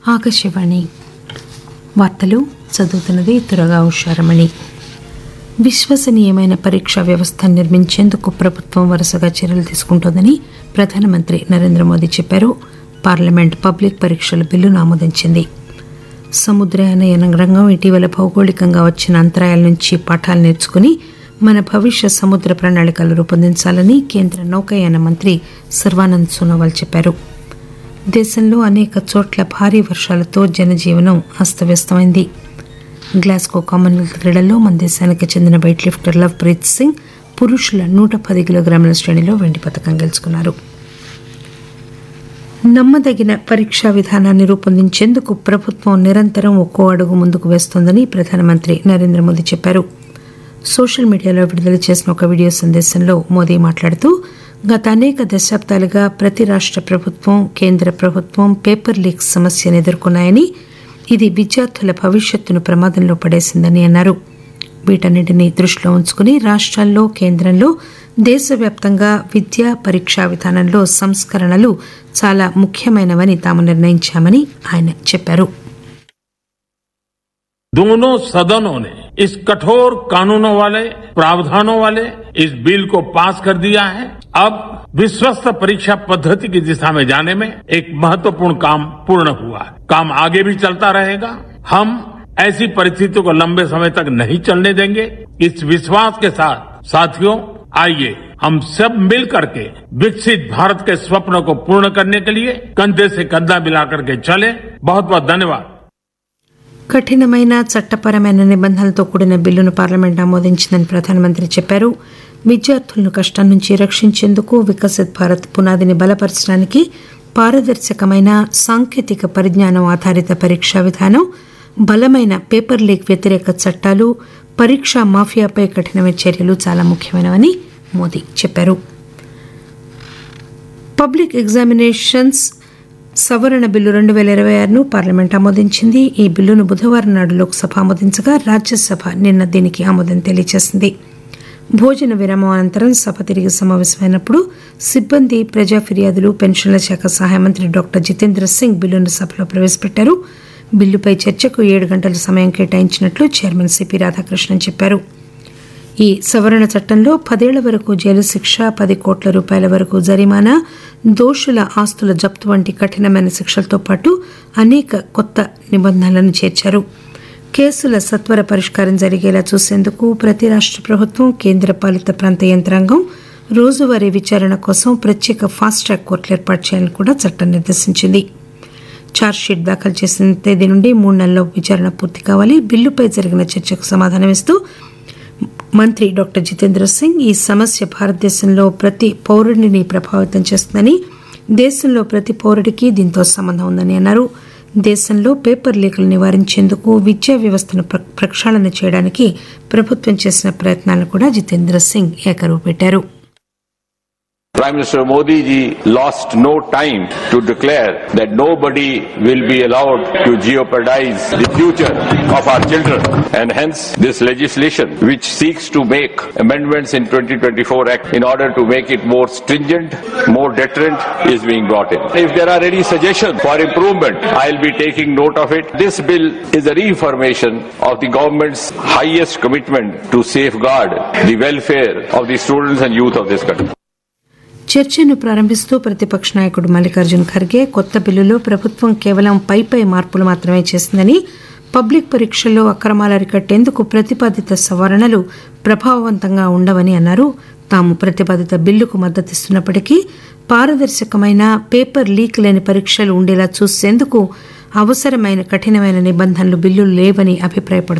ఆకాశవాణి వార్తలు చదువుతున్నది తురగా ఉషారమణి. విశ్వసనీయమైన పరీక్షా వ్యవస్థను నిర్మించేందుకు ప్రభుత్వం వరుసగా చర్యలు తీసుకుంటోందని ప్రధానమంత్రి నరేంద్ర మోదీ చెప్పారు. పార్లమెంట్ పబ్లిక్ పరీక్షల బిల్లును ఆమోదించింది. సముద్రయాన రంగం ఇటీవల భౌగోళికంగా వచ్చిన అంతరాయాల నుంచి పాఠాలు నేర్చుకుని మన భవిష్య సముద్ర ప్రణాళికలు రూపొందించాలని కేంద్ర నౌకాయాన మంత్రి సర్వానంద్ సోనోవాల్ చెప్పారు. దేశంలో అనేక చోట్ల భారీ వర్షాలతో జనజీవనం అస్తవ్యస్తమైంది. గ్లాస్గో కామన్వెల్త్ క్రీడల్లో మన దేశానికి చెందిన weight lifter love Preet Singh పురుషుల 110 కిలోగ్రాముల శ్రేణిలో వెండి పతకం గెలుచుకున్నారు. నమ్మదగిన పరీక్షా విధానాన్ని రూపొందించేందుకు ప్రభుత్వం నిరంతరం ఒక్కో అడుగు ముందుకు వేస్తోందని ప్రధానమంత్రి నరేంద్ర మోదీ చెప్పారు. సోషల్ మీడియాలో విడుదల చేసిన ఒక వీడియో సందేశంలో మోదీ మాట్లాడుతూ గత అనేక దశాబ్దాలుగా ప్రతి రాష్ట ప్రభుత్వం కేంద్ర ప్రభుత్వం పేపర్ లీక్ సమస్యను ఎదుర్కొన్నాయని, ఇది విద్యార్థుల భవిష్యత్తును ప్రమాదంలో పడేసిందని అన్నారు. వీటన్నింటినీ దృష్టిలో ఉంచుకుని రాష్ట్రాల్లో కేంద్రంలో దేశవ్యాప్తంగా విద్యా పరీక్షా విధానంలో సంస్కరణలు చాలా ముఖ్యమైనవని తాము నిర్ణయించామని ఆయన చెప్పారు. दोनों सदनों ने इस कठोर कानूनों वाले प्रावधानों वाले इस बिल को पास कर दिया है. अब विश्वस्त परीक्षा पद्धति की दिशा में जाने में एक महत्वपूर्ण काम पूर्ण हुआ है. काम आगे भी चलता रहेगा. हम ऐसी परिस्थितियों को लंबे समय तक नहीं चलने देंगे. इस विश्वास के साथ साथियों, आइए हम सब मिल करके विकसित भारत के स्वप्न को पूर्ण करने के लिए कंधे से कंधा मिलाकर के चले. बहुत बहुत धन्यवाद. కఠినమైన చట్టపరమైన నిబంధనలతో కూడిన బిల్లును పార్లమెంట్ ఆమోదించిందని ప్రధానమంత్రి చెప్పారు. విద్యార్థులను కష్టం నుంచి రక్షించేందుకు వికసిత్ భారత్ పునాదిని బలపరచడానికి పారదర్శకమైన సాంకేతిక పరిజ్ఞానం ఆధారిత పరీక్షా విధానం, బలమైన పేపర్ లీక్ వ్యతిరేక చట్టాలు, పరీక్షా మాఫియాపై కఠినమైన చర్యలు చాలా ముఖ్యమైనవని మోదీ చెప్పారు. పబ్లిక్ ఎగ్జామినేషన్స్ సవరణ బిల్లు 2026ను పార్లమెంట్ ఆమోదించింది. ఈ బిల్లును బుధవారం నాడు లోక్సభ ఆమోదించగా రాజ్యసభ నిన్న దీనికి ఆమోదం తెలియజేసింది. భోజన విరామం అనంతరం సభ తిరిగి సమావేశమైనప్పుడు సిబ్బంది, ప్రజా ఫిర్యాదులు, పెన్షన్ల శాఖ సహాయ మంత్రి డాక్టర్ జితేంద్ర సింగ్ బిల్లును సభలో ప్రవేశపెట్టారు. బిల్లుపై చర్చకు 7 గంటల సమయం కేటాయించినట్లు చైర్మన్ సిపి రాధాకృష్ణన్ చెప్పారు. ఈ సవరణ చట్టంలో 10 ఏళ్ల వరకు జైలు శిక్ష, 10 కోట్ల రూపాయల వరకు జరిమానా, దోషుల ఆస్తుల జప్తు వంటి కఠినమైన శిక్షలతో పాటు అనేక కొత్త నిబంధనలను చేర్చారు. కేసుల సత్వర పరిష్కారం జరిగేలా చూసేందుకు ప్రతి రాష్ట ప్రభుత్వం, కేంద్ర పాలిత ప్రాంత యంత్రాంగం రోజువారీ విచారణ కోసం ప్రత్యేక ఫాస్ట్ ట్రాక్ కోర్టులు ఏర్పాటు చేయాలని కూడా చట్టం నిర్దేశించింది. ఛార్జ్షీట్ దాఖలు చేసిన తేదీ నుండి 3 నెలల్లో విచారణ పూర్తి కావాలి. బిల్లుపై జరిగిన చర్చకు సమాధానమిస్తూ మంత్రి డాక్టర్ జితేంద్ర సింగ్ ఈ సమస్య భారతదేశంలో ప్రతి పౌరుడిని ప్రభావితం చేస్తుందని, దేశంలో ప్రతి పౌరుడికి దీంతో సంబంధం ఉందని అన్నారు. దేశంలో పేపర్ లీకులు నివారించేందుకు విద్యా వ్యవస్థను ప్రక్షాళన చేయడానికి ప్రభుత్వం చేసిన ప్రయత్నాలను కూడా జితేంద్ర సింగ్ ఏకరువు పెట్టారు. Prime Minister Modi ji lost no time to declare that nobody will be allowed to jeopardize the future of our children, and hence this legislation which seeks to make amendments in 2024 Act in order to make it more stringent, more deterrent is being brought in. If there are any suggestions for improvement, I'll be taking note of it. This bill is a reaffirmation of the government's highest commitment to safeguard the welfare of the students and youth of this country. చర్చను ప్రారంభిస్తూ ప్రతిపక్ష నాయకుడు మల్లికార్జున్ ఖర్గే కొత్త బిల్లులో ప్రభుత్వం కేవలం పై మార్పులు మాత్రమే చేసిందని, పబ్లిక్ పరీక్షల్లో అక్రమాలు అరికట్టేందుకు ప్రతిపాదిత సవరణలు ప్రభావవంతంగా ఉండవని అన్నారు. తాము ప్రతిపాదిత బిల్లుకు మద్దతిస్తున్నప్పటికీ పారదర్శకమైన పేపర్ లీక్ లేని పరీక్షలు ఉండేలా చూసేందుకు అవసరమైన కఠినమైన నిబంధనలు బిల్లులు లేవని అభిప్రాయపడుతున్నారు.